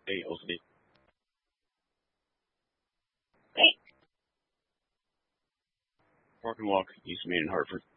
Hey, Jose. Great. Park and Walk, East Main in Hartford.